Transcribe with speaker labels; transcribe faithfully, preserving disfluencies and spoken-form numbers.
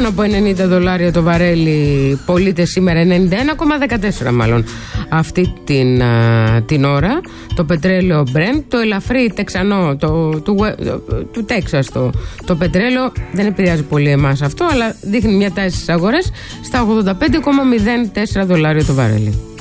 Speaker 1: πάνω από ενενήντα δολάρια το βαρέλι πωλείται σήμερα, ενενήντα ένα κόμμα δεκατέσσερα μάλλον αυτή την, α, την ώρα. Το πετρέλαιο Brent, το ελαφρύ τεξανό το, του, το, του Τέξας, το, το πετρέλαιο δεν επηρεάζει πολύ εμάς αυτό, αλλά δείχνει μια τάση στις αγορές στα ογδόντα πέντε κόμμα μηδέν τέσσερα δολάρια το βαρέλι.